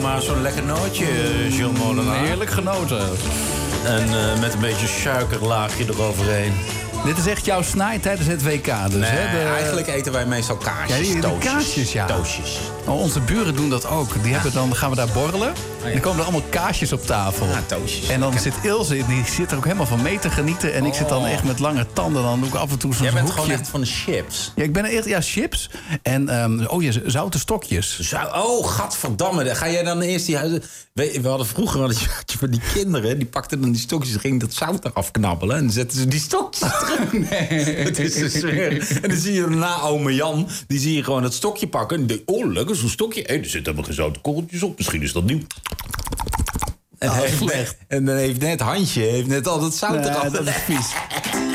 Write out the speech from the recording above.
nou maar zo'n lekker nootje, Gilles Molenaar. Heerlijk genoten. En met een beetje suikerlaagje eroverheen. Dit is echt jouw snaai tijdens het WK. Dus, Nee, hè, eigenlijk eten wij meestal kaasjes, ja, toastjes. Kaasjes, ja. Toastjes. Oh, onze buren doen dat ook. Die hebben dan gaan we daar borrelen. En dan komen er allemaal kaasjes op tafel. Ja, toastjes. En dan zit Ilse, die zit er ook helemaal van mee te genieten. En ik zit dan echt met lange tanden. Dan doe ik af en toe zo'n Jij bent hoekje. gewoon echt van de chips. Ja, ik ben echt, chips. En zoute stokjes. Oh, gadverdamme. Ga jij dan eerst die huizen... We hadden vroeger had je van die kinderen... die pakten dan die stokjes en gingen dat zout eraf knabbelen... en dan zetten ze die stokjes terug. Nee. Het is zo smerig. En dan zie je daarna ome Jan... die zie je gewoon dat stokje pakken... en die denkt, oh, lekker, zo'n stokje. Er zitten helemaal geen zoute korreltjes op. Misschien is dat nieuw. En, dan heeft net Hansje al dat zout eraf. Dat is vies.